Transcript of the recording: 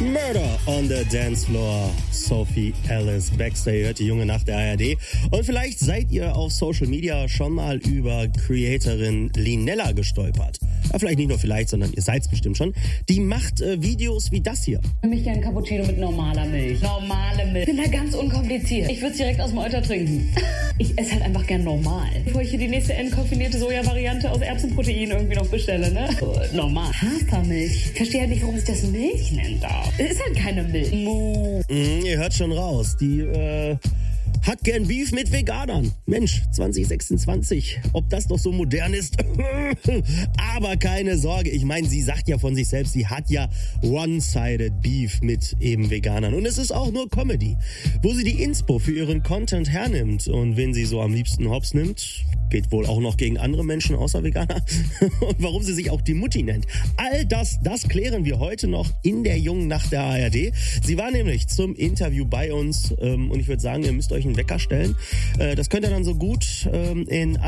Murder on the Dance Floor. Sophie Ellis Bextor, ihr hört die Junge Nacht der ARD. Und vielleicht seid ihr auf Social Media schon mal über Creatorin Linella gestolpert. Ja, vielleicht nicht nur vielleicht, sondern ihr seid's bestimmt schon. Die macht Videos wie das hier. Für mich gern Cappuccino mit normaler Milch. Normale Milch. Ich bin da ganz unkompliziert. Ich würde es direkt aus dem Euter trinken. Ich esse halt einfach gern normal. Bevor ich hier die nächste entkoffinierte Soja-Variante aus Erbsenprotein irgendwie noch bestelle, ne? Normal. Hafermilch. Ich verstehe halt nicht, warum sich das Milch nennt darf. Es ist halt keine Milch. Ihr hört schon raus. Die hat gern Beef mit Veganern. Mensch, 2026. Ob das doch so modern ist? Aber keine Sorge. Ich meine, sie sagt ja von sich selbst, sie hat ja one-sided Beef mit eben Veganern. Und es ist auch nur Comedy. Wo sie die Inspo für ihren Content hernimmt und wen sie so am liebsten hops nimmt, geht wohl auch noch gegen andere Menschen außer Veganer. Und warum sie sich auch die Mutti nennt. All das klären wir heute noch in der Jungen Nacht der ARD. Sie war nämlich zum Interview bei uns und ich würde sagen, ihr müsst euch einen Wecker stellen. Das könnt ihr dann so gut in